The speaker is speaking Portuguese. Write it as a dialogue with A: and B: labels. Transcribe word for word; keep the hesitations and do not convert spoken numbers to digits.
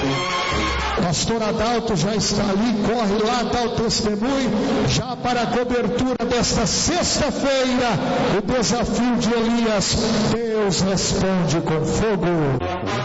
A: Pastor Adalto já está ali, corre lá, dá o testemunho, já para a cobertura desta sexta-feira, o desafio de Elias, Deus responde com fogo.